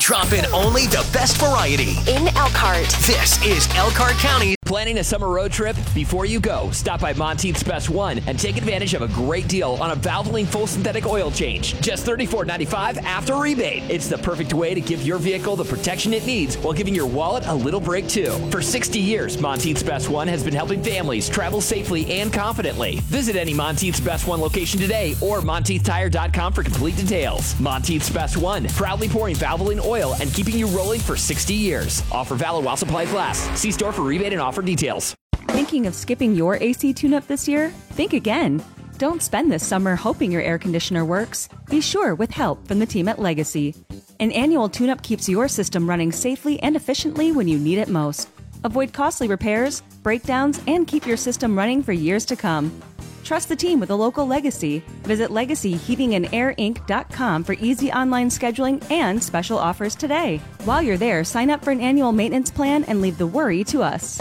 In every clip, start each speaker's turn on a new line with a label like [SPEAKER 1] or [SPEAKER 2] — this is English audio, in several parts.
[SPEAKER 1] Drop in only the best variety.
[SPEAKER 2] In Elkhart.
[SPEAKER 1] This is Elkhart County.
[SPEAKER 3] Planning a summer road trip? Before you go, stop by Monteith's Best One and take advantage of a great deal on a Valvoline full synthetic oil change. Just $34.95 after rebate. It's the perfect way to give your vehicle the protection it needs while giving your wallet a little break too. For 60 years, Monteith's Best One has been helping families travel safely and confidently. Visit any Monteith's Best One location today or MonteithTire.com for complete details. Monteith's Best One, proudly pouring Valvoline oil and keeping you rolling for 60 years. Offer valid while supplies last. See store for rebate and offer details.
[SPEAKER 4] Thinking of skipping your AC tune-up this year? Think again. Don't spend this summer hoping your air conditioner works. Be sure with help from the team at Legacy. An annual tune-up keeps your system running safely and efficiently when you need it most. Avoid costly repairs, breakdowns, and keep your system running for years to come. Trust the team with a local Legacy. Visit LegacyHeatingandAirInc.com for easy online scheduling and special offers today. While you're there, sign up for an annual maintenance plan and leave the worry to us.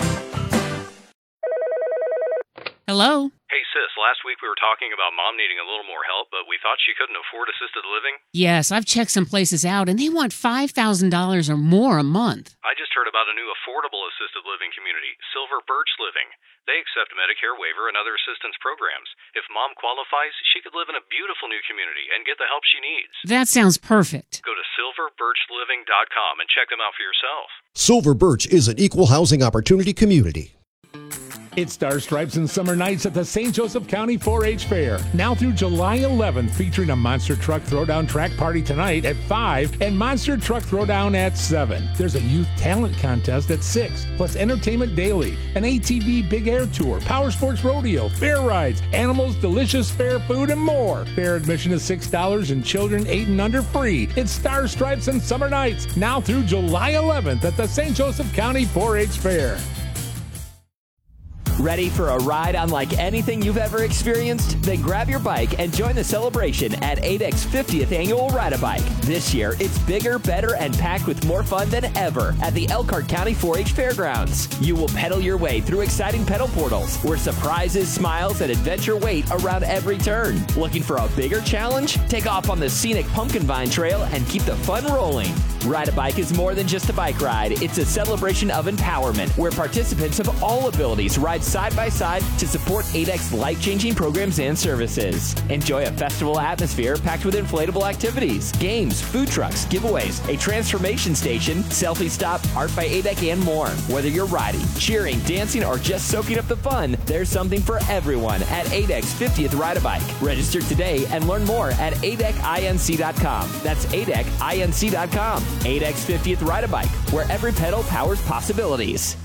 [SPEAKER 5] Hello?
[SPEAKER 6] Hey, sis, last week we were talking about Mom needing a little more help, but we thought she couldn't afford assisted living.
[SPEAKER 5] Yes, I've checked some places out, and they want $5,000 or more a month.
[SPEAKER 6] I just heard about a new affordable assisted living community, Silver Birch Living. They accept Medicare waiver and other assistance programs. If Mom qualifies, she could live in a beautiful new community and get the help she needs.
[SPEAKER 5] That sounds perfect.
[SPEAKER 6] Go to silverbirchliving.com and check them out for yourself.
[SPEAKER 7] Silver Birch is an equal housing opportunity community.
[SPEAKER 8] It's Star Stripes and Summer Nights at the St. Joseph County 4-H Fair. Now through July 11th, featuring a Monster Truck Throwdown track party tonight at 5 and Monster Truck Throwdown at 7. There's a youth talent contest at 6, plus entertainment daily, an ATV big air tour, power sports rodeo, fair rides, animals, delicious fair food, and more. Fair admission is $6 and children 8 and under free. It's Star Stripes and Summer Nights, now through July 11th at the St. Joseph County 4-H Fair.
[SPEAKER 3] Ready for a ride unlike anything you've ever experienced? Then grab your bike and join the celebration at ADEC's 50th Annual Ride-A-Bike. This year, it's bigger, better, and packed with more fun than ever at the Elkhart County 4-H Fairgrounds. You will pedal your way through exciting pedal portals where surprises, smiles, and adventure wait around every turn. Looking for a bigger challenge? Take off on the scenic Pumpkin Vine Trail and keep the fun rolling. Ride-A-Bike is more than just a bike ride. It's a celebration of empowerment where participants of all abilities ride side by side to support ADEC's life-changing programs and services. Enjoy a festival atmosphere packed with inflatable activities, games, food trucks, giveaways, a transformation station, selfie stop, art by ADEC, and more. Whether you're riding, cheering, dancing, or just soaking up the fun, there's something for everyone at ADEC's 50th Ride-A-Bike. Register today and learn more at ADECinc.com. That's ADECinc.com. ADEC's 50th Ride-A-Bike, where every pedal powers possibilities.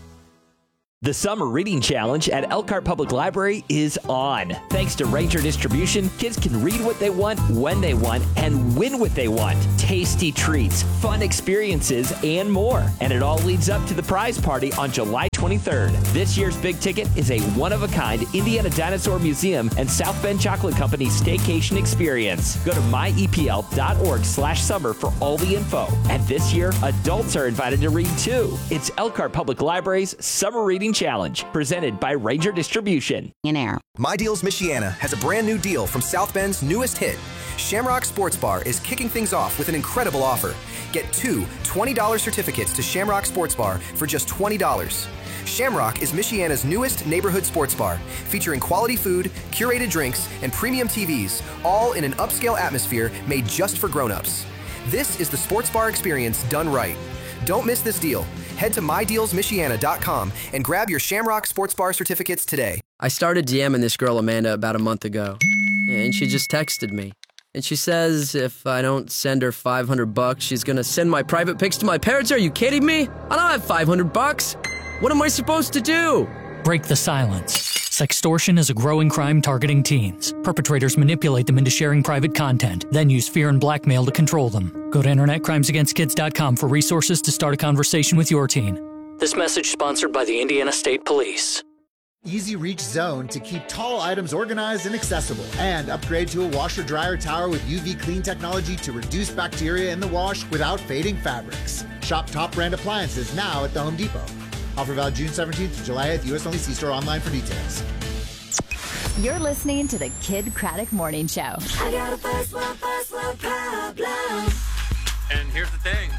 [SPEAKER 3] The Summer Reading Challenge at Elkhart Public Library is on. Thanks to Ranger Distribution, kids can read what they want, when they want, and win what they want. Tasty treats, fun experiences, and more. And it all leads up to the prize party on July 23rd. This year's big ticket is a one-of-a-kind Indiana Dinosaur Museum and South Bend Chocolate Company staycation experience. Go to myepl.org/summer for all the info. And this year, adults are invited to read too. It's Elkhart Public Library's Summer Reading Challenge, presented by Ranger Distribution.
[SPEAKER 5] In air.
[SPEAKER 9] My Deals Michiana has a brand new deal from South Bend's newest hit. Shamrock Sports Bar is kicking things off with an incredible offer. Get 2 $20 certificates to Shamrock Sports Bar for just $20. Shamrock is Michiana's newest neighborhood sports bar, featuring quality food, curated drinks, and premium TVs, all in an upscale atmosphere made just for grown-ups. This is the sports bar experience done right. Don't miss this deal. Head to mydealsmichiana.com and grab your Shamrock Sports Bar certificates today.
[SPEAKER 10] I started DMing this girl Amanda about a month ago, and she just texted me. And she says if I don't send her $500, she's gonna send my private pics to my parents. Are you kidding me? I don't have $500. What am I supposed to do?
[SPEAKER 11] Break the silence. Sextortion is a growing crime targeting teens. Perpetrators manipulate them into sharing private content, then use fear and blackmail to control them. Go to InternetCrimesAgainstKids.com for resources to start a conversation with your teen. This message sponsored by the Indiana State Police.
[SPEAKER 12] Easy Reach Zone to keep tall items organized and accessible, and upgrade to a washer-dryer tower with UV clean technology to reduce bacteria in the wash without fading fabrics. Shop top brand appliances now at the Home Depot. Offer valid June 17th to July 8th. U.S. only. See store online for details.
[SPEAKER 2] You're listening to the Kid Craddock Morning Show.
[SPEAKER 13] I got a first world problem.
[SPEAKER 6] And here's the thing.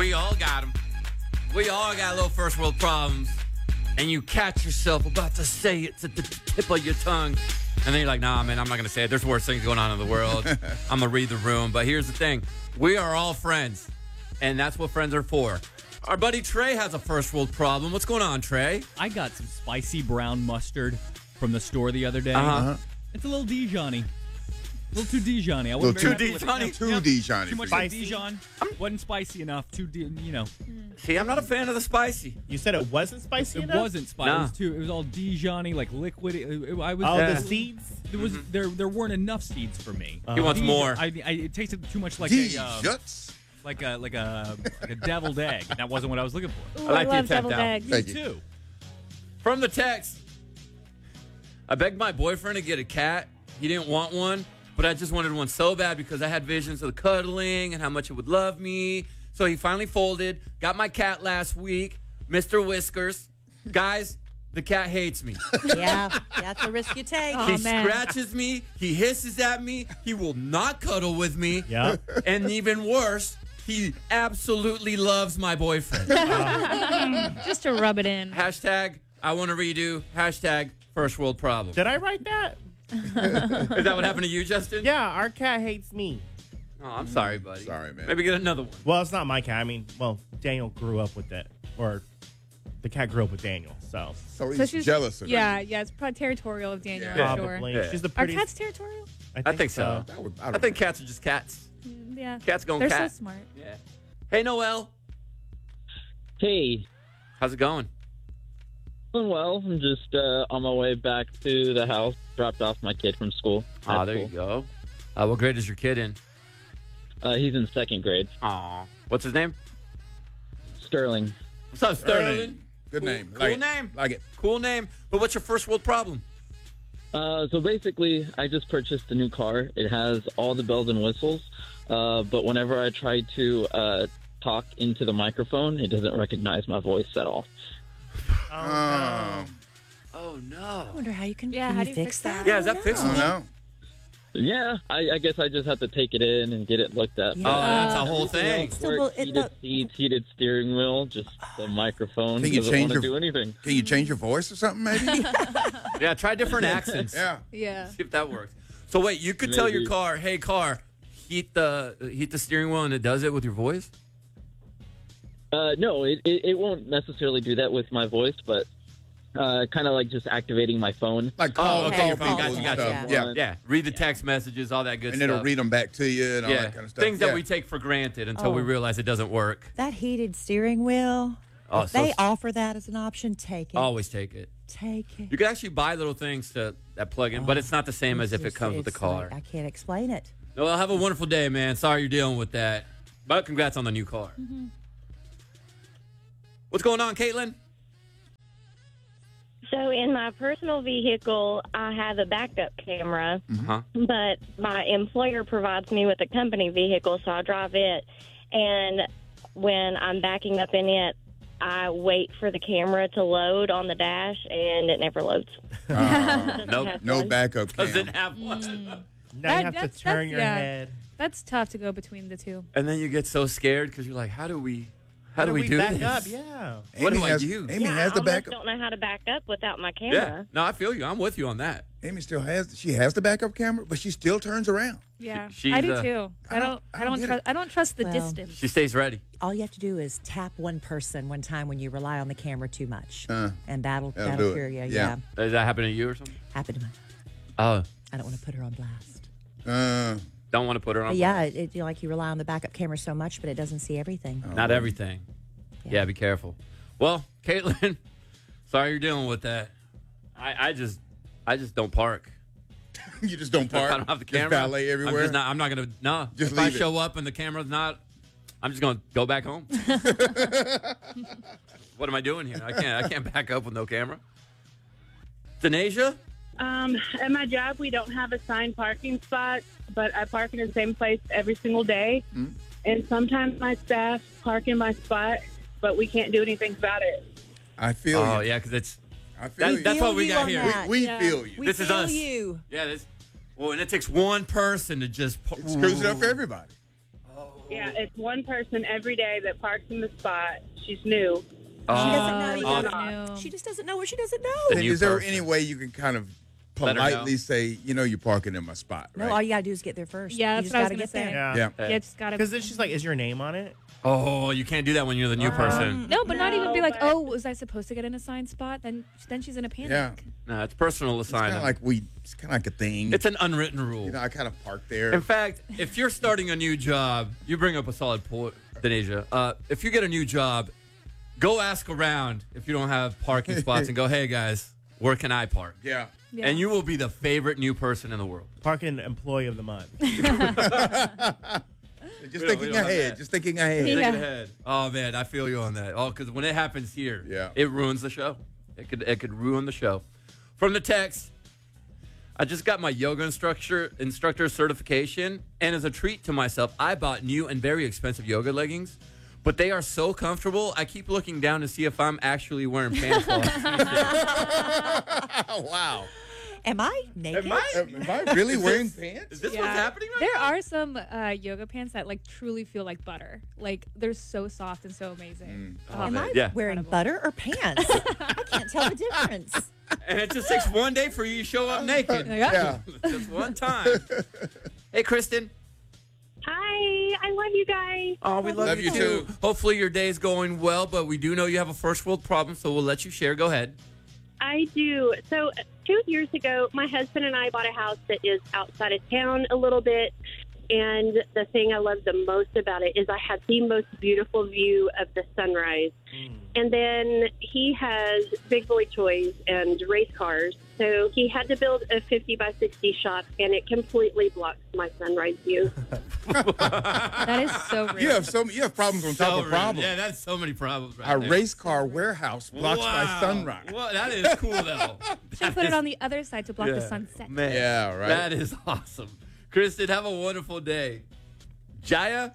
[SPEAKER 13] We all got them. We all got little first world problems. And you catch yourself about to say it to the tip of your tongue. And then you're like, nah, man, I'm not going to say it. There's worse things going on in the world. I'm going to read the room. But here's the thing. We are all friends. And that's what friends are for. Our buddy Trey has a first world problem. What's going on, Trey?
[SPEAKER 14] I got some spicy brown mustard from the store the other day. It's a little Dijon-y. A little too Dijon-y. I wasn't
[SPEAKER 15] Too
[SPEAKER 14] very happy with it.
[SPEAKER 15] Too Dijon-y.
[SPEAKER 14] Too much like Dijon. Wasn't spicy enough.
[SPEAKER 13] See, I'm not a fan of the spicy.
[SPEAKER 16] You said it wasn't spicy enough?
[SPEAKER 14] It wasn't spicy.
[SPEAKER 13] No.
[SPEAKER 14] It was all Dijon-y, like liquid.
[SPEAKER 16] The seeds?
[SPEAKER 14] There weren't enough seeds for me.
[SPEAKER 13] He wants more.
[SPEAKER 14] It tasted too much like like a deviled egg. That wasn't what I was looking for.
[SPEAKER 13] Ooh, I like
[SPEAKER 17] love
[SPEAKER 13] the
[SPEAKER 17] deviled
[SPEAKER 13] attack
[SPEAKER 17] eggs.
[SPEAKER 13] down.
[SPEAKER 14] Me too.
[SPEAKER 13] From the text, I begged my boyfriend to get a cat. He didn't want one, but I just wanted one so bad because I had visions of the cuddling and how much it would love me. So he finally folded, got my cat last week, Mr. Whiskers. Guys, the cat hates me.
[SPEAKER 18] Yeah, that's a risk you take.
[SPEAKER 13] He scratches me. He hisses at me. He will not cuddle with me.
[SPEAKER 16] Yeah.
[SPEAKER 13] And even worse, he absolutely loves my boyfriend.
[SPEAKER 17] Just to rub it in.
[SPEAKER 13] Hashtag, I want to redo. Hashtag, first world problem.
[SPEAKER 16] Did I write that?
[SPEAKER 13] Is that what happened to you, Justin?
[SPEAKER 16] Yeah, our cat hates me.
[SPEAKER 13] Oh, I'm sorry, buddy.
[SPEAKER 15] Sorry, man.
[SPEAKER 13] Maybe get another one.
[SPEAKER 16] Well, it's not my cat. I mean, Daniel grew up with that. Or the cat grew up with Daniel, so.
[SPEAKER 15] So he's jealous of her.
[SPEAKER 17] Yeah, it's probably territorial of Daniel,
[SPEAKER 13] Yeah.
[SPEAKER 17] I'm sure.
[SPEAKER 16] Probably.
[SPEAKER 13] Yeah.
[SPEAKER 16] She's the
[SPEAKER 17] Are
[SPEAKER 16] prettiest.
[SPEAKER 17] cats territorial?
[SPEAKER 13] I think so. I think cats are just cats.
[SPEAKER 17] Yeah.
[SPEAKER 13] Cats going
[SPEAKER 17] They're
[SPEAKER 13] cat.
[SPEAKER 17] so smart.
[SPEAKER 13] Yeah. Hey, Noel.
[SPEAKER 19] Hey.
[SPEAKER 13] How's it going?
[SPEAKER 19] Doing well. I'm just on my way back to the house. Dropped off my kid from school.
[SPEAKER 13] Oh, there you go. What grade is your kid in?
[SPEAKER 19] He's in second grade.
[SPEAKER 13] Aw. What's his name?
[SPEAKER 19] Sterling.
[SPEAKER 13] What's up, Sterling?
[SPEAKER 15] Good name.
[SPEAKER 13] Cool name.
[SPEAKER 15] Like it.
[SPEAKER 13] Cool name. But what's your first world problem?
[SPEAKER 19] So basically, I just purchased a new car. It has all the bells and whistles, but whenever I try to talk into the microphone, it doesn't recognize my voice at all.
[SPEAKER 13] Oh, no.
[SPEAKER 18] I wonder how you can,
[SPEAKER 17] how do you fix that?
[SPEAKER 13] Yeah, is that fixable?
[SPEAKER 15] No.
[SPEAKER 19] Yeah, I guess I just have to take it in and get it looked at.
[SPEAKER 13] Yeah. Oh, that's a whole thing.
[SPEAKER 19] Heated seats, heated steering wheel, just the microphone.
[SPEAKER 15] Can you
[SPEAKER 19] doesn't
[SPEAKER 15] change
[SPEAKER 19] want to do anything.
[SPEAKER 15] Can you change your voice or something, maybe?
[SPEAKER 13] Yeah, try different accents.
[SPEAKER 17] Yeah.
[SPEAKER 13] See if that works. So wait, you could tell your car, "Hey, car, heat the steering wheel," and it does it with your voice?
[SPEAKER 19] No, it won't necessarily do that with my voice, but kind of like just activating my phone.
[SPEAKER 15] Like call
[SPEAKER 13] Gotcha.
[SPEAKER 15] Yeah.
[SPEAKER 13] Yeah. Read the text messages, all that good
[SPEAKER 15] And
[SPEAKER 13] stuff.
[SPEAKER 15] it'll read them back to you and all that kind of stuff.
[SPEAKER 13] Things that we take for granted until we realize it doesn't work.
[SPEAKER 18] That heated steering wheel,
[SPEAKER 13] Oh,
[SPEAKER 18] if
[SPEAKER 13] so
[SPEAKER 18] they offer that as an option, take it.
[SPEAKER 13] Always take it.
[SPEAKER 18] Take it.
[SPEAKER 13] You can actually buy little things that plug in, but it's not the same as if it comes with the
[SPEAKER 18] It's
[SPEAKER 13] car.
[SPEAKER 18] like, I can't explain it.
[SPEAKER 13] No, well, have a wonderful day, man. Sorry you're dealing with that. But congrats on the new car.
[SPEAKER 17] Mm-hmm.
[SPEAKER 13] What's going on, Caitlin?
[SPEAKER 20] So in my personal vehicle, I have a backup camera, but my employer provides me with a company vehicle, so I drive it. And when I'm backing up in it, I wait for the camera to load on the dash, and it never loads.
[SPEAKER 15] No backup cam.
[SPEAKER 13] Doesn't have one.
[SPEAKER 16] Now you have to turn your head.
[SPEAKER 17] That's tough to go between the two.
[SPEAKER 13] And then you get so scared because you're like, how do we do
[SPEAKER 16] back
[SPEAKER 13] this?
[SPEAKER 16] up? Yeah.
[SPEAKER 13] What
[SPEAKER 15] Amy
[SPEAKER 13] do
[SPEAKER 15] has-
[SPEAKER 13] I do?
[SPEAKER 15] Amy
[SPEAKER 20] I
[SPEAKER 15] has the
[SPEAKER 20] almost
[SPEAKER 15] backup.
[SPEAKER 20] don't know how to back up without my
[SPEAKER 13] Yeah.
[SPEAKER 20] camera.
[SPEAKER 13] No, I feel you. I'm with you on that.
[SPEAKER 15] Amy still has the backup camera, but she still turns around.
[SPEAKER 17] Yeah,
[SPEAKER 13] She's,
[SPEAKER 17] I do too. I don't trust the
[SPEAKER 18] Well,
[SPEAKER 17] distance.
[SPEAKER 13] She stays ready.
[SPEAKER 18] All you have to do is tap one person one time when you rely on the camera too much,
[SPEAKER 15] Uh,
[SPEAKER 18] and that'll
[SPEAKER 15] do
[SPEAKER 18] cure
[SPEAKER 15] it.
[SPEAKER 18] you.
[SPEAKER 15] Yeah.
[SPEAKER 18] Yeah.
[SPEAKER 13] Does that happen to you or something?
[SPEAKER 18] Happened to me.
[SPEAKER 13] Oh.
[SPEAKER 18] I don't want to put her on blast.
[SPEAKER 13] Don't want to put her on.
[SPEAKER 18] But yeah, you rely on the backup camera so much, but it doesn't see everything.
[SPEAKER 13] Not everything. Yeah, be careful. Well, Caitlin, sorry you're dealing with that. I just don't park.
[SPEAKER 15] You just don't park?
[SPEAKER 13] I don't have the
[SPEAKER 15] Just
[SPEAKER 13] camera.
[SPEAKER 15] valet everywhere?
[SPEAKER 13] I'm not gonna. No.
[SPEAKER 15] Just
[SPEAKER 13] if I
[SPEAKER 15] leave it.
[SPEAKER 13] show up and the camera's not, I'm just gonna go back home. What am I doing here? I can't back up with no camera. Denasia?
[SPEAKER 21] At my job, we don't have assigned parking spots, but I park in the same place every single day. And sometimes my staff park in my spot, but we can't do anything about it.
[SPEAKER 15] I feel you.
[SPEAKER 13] Oh yeah, because it's.
[SPEAKER 15] I feel you.
[SPEAKER 13] That's what we
[SPEAKER 18] you
[SPEAKER 13] got
[SPEAKER 18] on
[SPEAKER 13] here.
[SPEAKER 18] that.
[SPEAKER 15] We
[SPEAKER 18] Yeah.
[SPEAKER 15] feel you.
[SPEAKER 18] We
[SPEAKER 13] This is
[SPEAKER 18] feel
[SPEAKER 13] us.
[SPEAKER 18] you.
[SPEAKER 13] Yeah, this. Well, and it takes one person to just
[SPEAKER 15] Screws it up for everybody.
[SPEAKER 13] Oh,
[SPEAKER 21] Yeah, it's one person every day that parks in the spot. She's new.
[SPEAKER 18] She doesn't know
[SPEAKER 21] Oh,
[SPEAKER 18] either. She just doesn't know what she doesn't know.
[SPEAKER 15] Then is there any way you can kind of
[SPEAKER 13] Let her know.
[SPEAKER 15] politely say, you're parking in my spot, right?
[SPEAKER 18] No, all you gotta do is get there first.
[SPEAKER 17] Yeah,
[SPEAKER 18] you
[SPEAKER 17] that's
[SPEAKER 18] just
[SPEAKER 17] what I was
[SPEAKER 18] gotta
[SPEAKER 17] gonna
[SPEAKER 18] get there.
[SPEAKER 17] say.
[SPEAKER 15] Yeah.
[SPEAKER 17] Yeah, just gotta.
[SPEAKER 16] Because then she's like, "Is your name on it?"
[SPEAKER 13] Oh, you can't do that when you're the new person.
[SPEAKER 17] No, but not even be like, "Oh, was I supposed to get an assigned spot?" Then she's in a panic.
[SPEAKER 15] Yeah.
[SPEAKER 13] No, it's personal assignment.
[SPEAKER 15] It's kind of like a thing.
[SPEAKER 13] It's an unwritten rule.
[SPEAKER 15] I kind of park there.
[SPEAKER 13] In fact, if you're starting a new job, you bring up a solid point, Denasia. If you get a new job, go ask around if you don't have parking spots and go, "Hey, guys, where can I park?"
[SPEAKER 15] Yeah.
[SPEAKER 13] And you will be the favorite new person in the world.
[SPEAKER 16] Parking employee of the month.
[SPEAKER 15] Just thinking ahead. Just thinking ahead.
[SPEAKER 13] Thinking ahead. Oh, man, I feel you on that. Oh, because when it happens here, it ruins the show. It could ruin the show. From the text, I just got my yoga instructor certification, and as a treat to myself, I bought new and very expensive yoga leggings. But they are so comfortable, I keep looking down to see if I'm actually wearing pants.
[SPEAKER 15] Wow.
[SPEAKER 18] Am I naked?
[SPEAKER 15] Am I really wearing pants?
[SPEAKER 13] Is this what's happening right
[SPEAKER 17] There are some yoga pants that truly feel like butter. Like they're so soft and so amazing.
[SPEAKER 18] Am I wearing butter or pants? I can't tell the difference.
[SPEAKER 13] And it just takes one day for you to show up naked.
[SPEAKER 18] Yeah.
[SPEAKER 13] Just one time. Hey, Kristen.
[SPEAKER 21] Hi, I love you guys.
[SPEAKER 13] Oh, we love you too. Hopefully your day is going well, but we do know you have a first world problem, so we'll let you share. Go ahead.
[SPEAKER 21] I do. So 2 years ago, my husband and I bought a house that is outside of town a little bit. And the thing I love the most about it is I have the most beautiful view of the sunrise. And then he has big boy toys and race cars. So he had to build a 50 by 60 shop, and it completely blocks my sunrise view.
[SPEAKER 17] That is so real.
[SPEAKER 15] You have problems on top of problems.
[SPEAKER 13] Yeah, that's so many problems right
[SPEAKER 15] Our
[SPEAKER 13] there.
[SPEAKER 15] race car warehouse blocks my sunrise.
[SPEAKER 13] Well, that is cool, though.
[SPEAKER 17] Should put it on the other side to block the sunset.
[SPEAKER 13] Man,
[SPEAKER 15] Yeah, right.
[SPEAKER 13] That is awesome. Kristen, have a wonderful day. Jaya?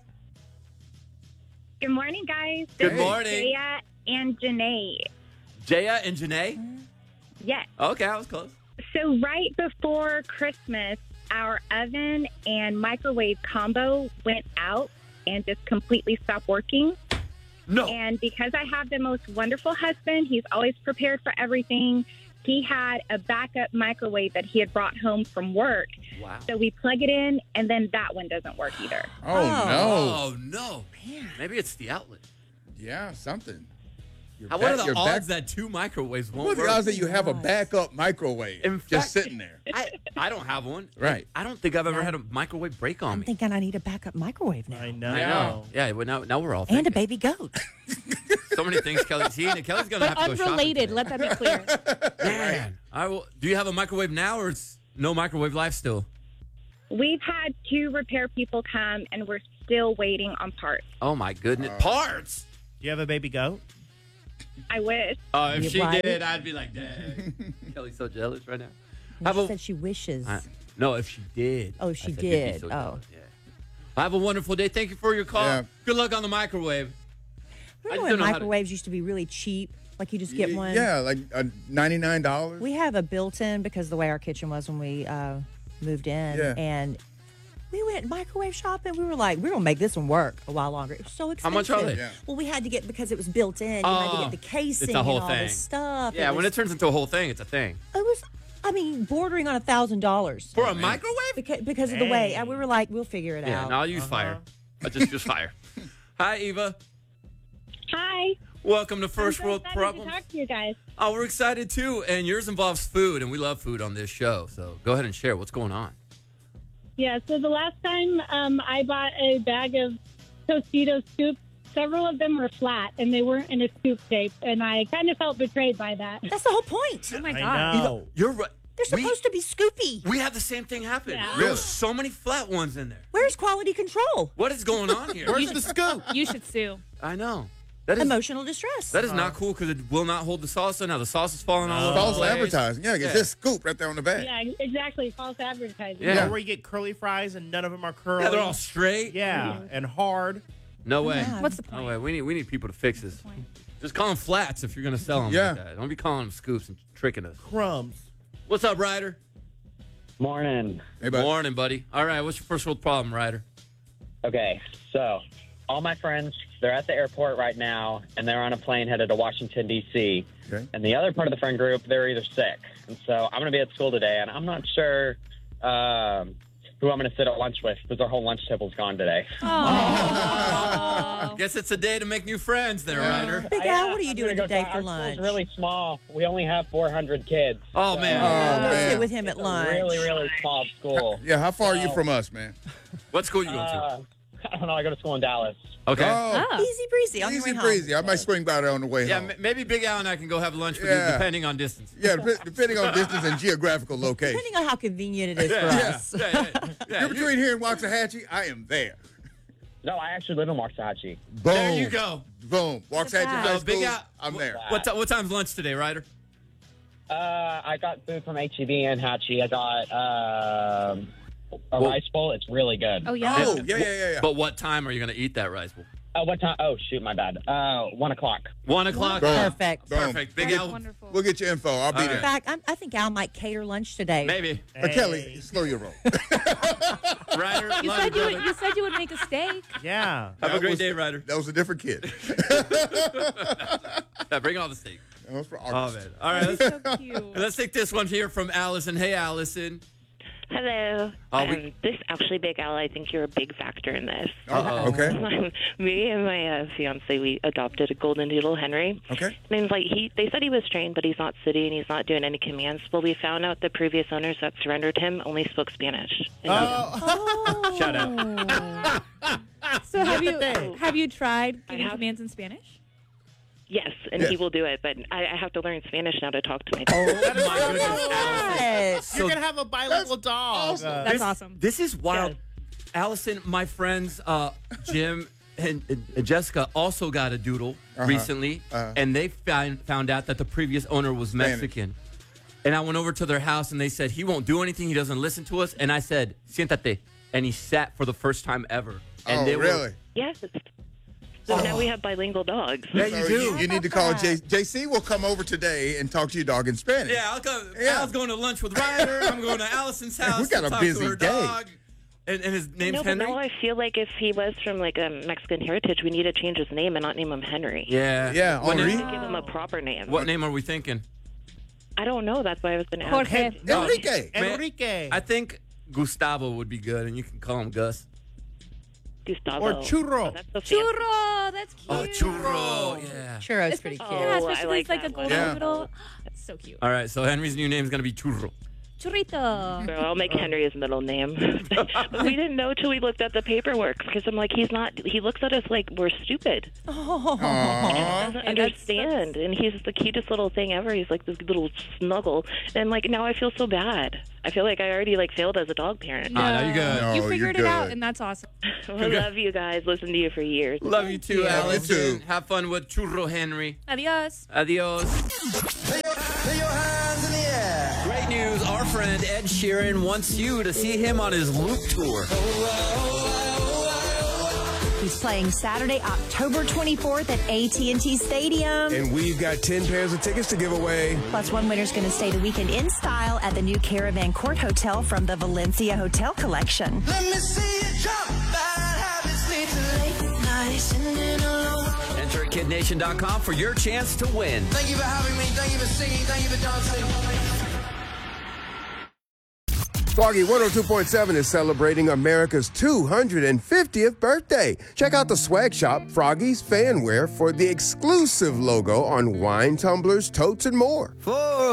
[SPEAKER 1] Good morning, guys.
[SPEAKER 13] Good
[SPEAKER 1] This is
[SPEAKER 13] morning.
[SPEAKER 1] Jaya and Janae.
[SPEAKER 13] Jaya and Janae?
[SPEAKER 1] Yes.
[SPEAKER 13] Okay, I was close.
[SPEAKER 1] So right before Christmas, our oven and microwave combo went out and just completely stopped working.
[SPEAKER 13] No.
[SPEAKER 1] And because I have the most wonderful husband, he's always prepared for everything. He had a backup microwave that he had brought home from work.
[SPEAKER 13] Wow.
[SPEAKER 1] So we plug it in, and then that one doesn't work either.
[SPEAKER 13] Oh, no. Maybe it's the outlet.
[SPEAKER 15] Yeah, something.
[SPEAKER 13] What are the odds that two microwaves won't
[SPEAKER 15] What are
[SPEAKER 13] work?
[SPEAKER 15] the odds that you have a backup microwave
[SPEAKER 13] In
[SPEAKER 15] just
[SPEAKER 13] fact,
[SPEAKER 15] sitting there?
[SPEAKER 13] I don't have one.
[SPEAKER 15] Right.
[SPEAKER 13] I don't think I've ever had a microwave break on
[SPEAKER 18] I'm
[SPEAKER 13] me.
[SPEAKER 18] thinking I need a backup microwave now.
[SPEAKER 16] I know.
[SPEAKER 13] I know. Yeah, well, now we're all
[SPEAKER 18] And a
[SPEAKER 13] thinking.
[SPEAKER 18] baby goat.
[SPEAKER 13] So many things, Kelly. See, and Kelly's going to have to go shopping.
[SPEAKER 17] Unrelated. Let that be clear.
[SPEAKER 13] Man. Do you have a microwave now, or it's no microwave life still?
[SPEAKER 1] We've had 2 repair people come, and we're still waiting on parts.
[SPEAKER 13] Oh, my goodness. Parts?
[SPEAKER 16] Do you have a baby goat?
[SPEAKER 1] I wish.
[SPEAKER 13] Oh, if
[SPEAKER 18] You
[SPEAKER 13] she
[SPEAKER 18] right.
[SPEAKER 13] did, I'd be like, dang. Kelly's so jealous right now.
[SPEAKER 18] And she said she wishes.
[SPEAKER 13] No, if she did.
[SPEAKER 18] Oh, she
[SPEAKER 13] I said she'd be
[SPEAKER 18] did.
[SPEAKER 13] so
[SPEAKER 18] Oh.
[SPEAKER 13] jealous. Yeah. Have a wonderful day. Thank you for your call.
[SPEAKER 15] Yeah.
[SPEAKER 13] Good luck on the microwave.
[SPEAKER 18] Remember
[SPEAKER 13] don't
[SPEAKER 18] when
[SPEAKER 13] know how to-
[SPEAKER 18] microwaves used to be really cheap? Like you just get one?
[SPEAKER 15] Yeah, like $99.
[SPEAKER 18] We have a built-in because the way our kitchen was when we moved in.
[SPEAKER 15] Yeah.
[SPEAKER 18] And we went microwave shopping. We were like, we're going to make this one work a while longer. It was so expensive.
[SPEAKER 13] How much are they? Yeah.
[SPEAKER 18] Well, we had to get, because it was built in, you had to get the casing
[SPEAKER 13] it's a whole
[SPEAKER 18] and all
[SPEAKER 13] thing.
[SPEAKER 18] this stuff.
[SPEAKER 13] Yeah, when it turns into a whole thing, it's a thing.
[SPEAKER 18] It was, bordering on $1,000.
[SPEAKER 13] For a microwave?
[SPEAKER 18] Because of the way. And we were like, we'll figure it
[SPEAKER 13] Yeah,
[SPEAKER 18] out.
[SPEAKER 13] no, I'll use fire. I just use fire. Hi, Eva.
[SPEAKER 1] Hi.
[SPEAKER 13] Welcome to First
[SPEAKER 1] I'm so
[SPEAKER 13] World
[SPEAKER 1] excited
[SPEAKER 13] Problems.
[SPEAKER 1] to talk to you guys.
[SPEAKER 13] Oh, we're excited too. And yours involves food, and we love food on this show. So go ahead and share what's going on.
[SPEAKER 21] Yeah, so the last time I bought a bag of Tostitos scoops, several of them were flat, and they weren't in a scoop shape, and I kind of felt betrayed by that.
[SPEAKER 18] That's the whole point.
[SPEAKER 17] Oh, my
[SPEAKER 16] I
[SPEAKER 17] God.
[SPEAKER 16] know.
[SPEAKER 13] You're right.
[SPEAKER 18] They're supposed to be scoopy.
[SPEAKER 13] We had the same thing happen.
[SPEAKER 21] Yeah.
[SPEAKER 13] There were so many flat ones in there.
[SPEAKER 18] Where's quality control?
[SPEAKER 13] What is going on here?
[SPEAKER 17] You should sue.
[SPEAKER 13] I know. That is
[SPEAKER 18] Emotional distress.
[SPEAKER 13] That is not cool because it will not hold the salsa. Now the sauce is falling all over
[SPEAKER 15] False
[SPEAKER 13] the place.
[SPEAKER 15] advertising. Yeah, get this scoop right there on the back.
[SPEAKER 21] Yeah, exactly. False advertising.
[SPEAKER 13] Yeah.
[SPEAKER 16] Or where you get curly fries and none of them are curly.
[SPEAKER 13] Yeah, they're all straight.
[SPEAKER 16] Yeah, and hard.
[SPEAKER 13] No way.
[SPEAKER 17] What's the point?
[SPEAKER 13] No way. We need people to fix this. Just call them flats if you're going to sell them
[SPEAKER 15] Yeah.
[SPEAKER 13] like that. Don't be calling them scoops and tricking us.
[SPEAKER 16] Crumbs.
[SPEAKER 13] What's up, Ryder?
[SPEAKER 22] Morning.
[SPEAKER 15] Hey, buddy.
[SPEAKER 13] Morning, buddy. All right, what's your first world problem, Ryder?
[SPEAKER 4] Okay, so all my friends, they're at the airport right now, and they're on a plane headed to Washington, D.C.
[SPEAKER 15] Okay.
[SPEAKER 4] And the other part of the friend group, they're either sick. And so I'm going to be at school today, and I'm not sure who I'm going to sit at lunch with because our whole lunch table's gone today.
[SPEAKER 13] Guess it's a day to make new friends there, Ryder.
[SPEAKER 18] Big Al, what are you doing today for
[SPEAKER 4] Our
[SPEAKER 18] lunch?
[SPEAKER 4] school's really small. We only have 400 kids.
[SPEAKER 13] Oh, man.
[SPEAKER 18] Go sit with him at lunch.
[SPEAKER 4] Really, really small school.
[SPEAKER 15] Yeah, how far are you from us, man?
[SPEAKER 13] What school you go to?
[SPEAKER 4] I don't know. I go to school in Dallas.
[SPEAKER 13] Okay.
[SPEAKER 18] Easy breezy. On your way
[SPEAKER 15] Easy
[SPEAKER 18] home.
[SPEAKER 15] breezy. I might swing by there on the way
[SPEAKER 13] Yeah,
[SPEAKER 15] home.
[SPEAKER 13] maybe Big Al and I can go have lunch with
[SPEAKER 15] Yeah.
[SPEAKER 13] you, depending on distance.
[SPEAKER 15] Yeah, depending on distance and geographical location.
[SPEAKER 18] Depending on how convenient it is for us.
[SPEAKER 15] You're between here and Waxahachie, I am there.
[SPEAKER 4] No, I actually live in Waxahachie.
[SPEAKER 15] Boom.
[SPEAKER 13] There you go.
[SPEAKER 15] Boom. Waxahachie High
[SPEAKER 13] Big
[SPEAKER 15] School,
[SPEAKER 13] Al,
[SPEAKER 15] I'm there.
[SPEAKER 13] What time's lunch today, Ryder?
[SPEAKER 4] I got food from H-E-B and Hatchie. I got a rice bowl. It's really good.
[SPEAKER 17] Oh, yeah.
[SPEAKER 15] Oh, yeah.
[SPEAKER 13] But what time are you going to eat that rice bowl?
[SPEAKER 4] What time? Oh, shoot, my bad. 1 o'clock.
[SPEAKER 13] 1 o'clock?
[SPEAKER 15] Boom.
[SPEAKER 18] Perfect.
[SPEAKER 15] Boom.
[SPEAKER 13] Perfect. Big Al?
[SPEAKER 15] We'll get your info. I'll be
[SPEAKER 18] In
[SPEAKER 15] there.
[SPEAKER 18] fact, I think Al might cater lunch today.
[SPEAKER 13] Maybe.
[SPEAKER 15] Kelly, slow your roll.
[SPEAKER 13] Ryder,
[SPEAKER 17] You said you would make a steak.
[SPEAKER 16] Yeah.
[SPEAKER 13] Have a great day, Ryder.
[SPEAKER 15] That was a different kid.
[SPEAKER 13] Yeah, bring all the steak.
[SPEAKER 15] That was for
[SPEAKER 13] Oh,
[SPEAKER 15] August.
[SPEAKER 13] man. All right.
[SPEAKER 17] So cute.
[SPEAKER 13] Let's take this one here from Allison. Hey, Allison.
[SPEAKER 22] Hello. This actually, Big Al, I think you're a big factor in this.
[SPEAKER 15] Okay.
[SPEAKER 22] Me and my fiance, we adopted a golden doodle, Henry.
[SPEAKER 15] Okay.
[SPEAKER 22] And like they said he was trained, but he's not sitting, he's not doing any commands. Well, we found out the previous owners that surrendered him only spoke Spanish.
[SPEAKER 13] Shout out.
[SPEAKER 17] So have you tried giving commands in Spanish?
[SPEAKER 22] Yes, and he will do it, but I have to learn Spanish now to talk to my
[SPEAKER 16] You're going to have a bilingual dog.
[SPEAKER 17] That's awesome.
[SPEAKER 13] This is wild. Allison, my friends Jim and Jessica also got a doodle recently, and they found out that the previous owner was Mexican. And I went over to their house, and they said, he won't do anything. He doesn't listen to us. And I said, siéntate. And he sat for the first time ever. And they
[SPEAKER 15] really?
[SPEAKER 22] Yes. So now we have bilingual dogs.
[SPEAKER 15] Yeah, you do. You need to call JC. Will come over today and talk to your dog in Spanish.
[SPEAKER 13] Yeah, Al's going to lunch with Ryder. I'm going to Allison's house.
[SPEAKER 15] We got
[SPEAKER 13] to
[SPEAKER 15] a
[SPEAKER 13] talk
[SPEAKER 15] busy
[SPEAKER 13] to her
[SPEAKER 15] day.
[SPEAKER 13] dog. And his name's
[SPEAKER 22] No, but
[SPEAKER 13] Henry?
[SPEAKER 22] now I feel like if he was from like a Mexican heritage, we need to change his name and not name him Henry.
[SPEAKER 13] Yeah.
[SPEAKER 15] Yeah,
[SPEAKER 22] We
[SPEAKER 15] Henri.
[SPEAKER 22] need to give him a proper name.
[SPEAKER 13] What name are we thinking?
[SPEAKER 22] I don't know. That's why I was going to ask.
[SPEAKER 17] Jorge.
[SPEAKER 15] Enrique.
[SPEAKER 13] Man,
[SPEAKER 16] Enrique.
[SPEAKER 13] I think Gustavo would be good, and you can call him Gus.
[SPEAKER 22] Gustavo.
[SPEAKER 16] Or Churro.
[SPEAKER 22] Oh, that's so fancy.
[SPEAKER 17] Churro, that's cute.
[SPEAKER 13] Oh, Churro. Yeah.
[SPEAKER 18] Churro's pretty cute.
[SPEAKER 22] Oh,
[SPEAKER 17] Yeah,
[SPEAKER 22] I
[SPEAKER 17] especially
[SPEAKER 22] like
[SPEAKER 17] it's like a
[SPEAKER 22] that one.
[SPEAKER 17] golden
[SPEAKER 15] Yeah.
[SPEAKER 17] doodle. That's so cute.
[SPEAKER 13] All right, so Henry's new name is going to be Churro.
[SPEAKER 17] Churrito.
[SPEAKER 22] So I'll make Henry his middle name. But we didn't know till we looked at the paperwork because I'm like, he looks at us like we're stupid. And he doesn't understand. And he's the cutest little thing ever. He's like this little snuggle. And like now I feel so bad. I feel like I already like failed as a dog parent.
[SPEAKER 13] No, you're good.
[SPEAKER 15] No,
[SPEAKER 17] You
[SPEAKER 15] you're
[SPEAKER 17] figured it out,
[SPEAKER 15] good.
[SPEAKER 17] and that's awesome.
[SPEAKER 22] I love you guys. Listen to you for years.
[SPEAKER 13] Love you too,
[SPEAKER 15] you.
[SPEAKER 13] Allison.
[SPEAKER 15] Love you too.
[SPEAKER 13] Have fun with Churro Henry.
[SPEAKER 17] Adios.
[SPEAKER 13] Adios. Great news. Our friend Ed Sheeran wants you to see him on his Loop tour.
[SPEAKER 2] He's playing Saturday, October 24th at AT&T Stadium.
[SPEAKER 23] And we've got 10 pairs of tickets to give away.
[SPEAKER 2] Plus, one winner's going to stay the weekend in style at the new Caravan Court Hotel from the Valencia Hotel Collection.
[SPEAKER 24] Let me see you jump, bad habits lead to late nights, sitting alone.
[SPEAKER 3] Enter at KidNation.com for your chance to win.
[SPEAKER 24] Thank you for having me. Thank you for singing. Thank you for dancing.
[SPEAKER 23] Froggy 102.7 is celebrating America's 250th birthday. Check out the swag shop, Froggy's Fanwear, for the exclusive logo on wine, tumblers, totes, and more.